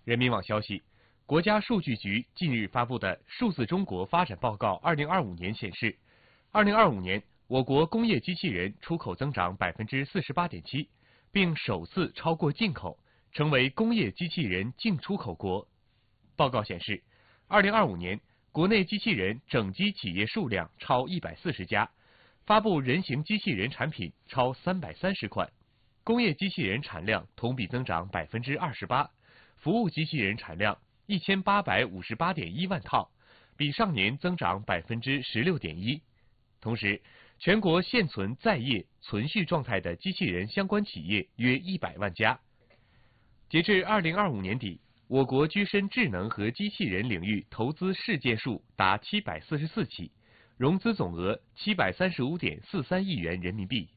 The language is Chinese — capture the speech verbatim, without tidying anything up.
人民网消息，国家数据局近日发布的《数字中国发展报告二零二五年》显示，二零二五年我国工业机器人出口增长百分之四十八点七，并首次超过进口，成为工业机器人净出口国。报告显示，二零二五年国内机器人整机企业数量超一百四十家，发布人形机器人产品超三百三十款，工业机器人产量同比增长百分之二十八，服务机器人产量一千八百五十八点一万套，比上年增长百分之十六点一。同时，全国现存在业、存续状态的机器人相关企业约一百万家。截至二零二五年底，我国居身智能和机器人领域投资事件数达七百四十四起，融资总额七百三十五点四三亿元人民币。